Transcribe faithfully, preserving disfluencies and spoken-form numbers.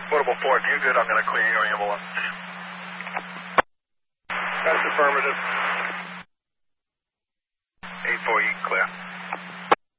Portable four, if you're good, I'm going to clear your ambulance. That's affirmative. eight four, you can clear.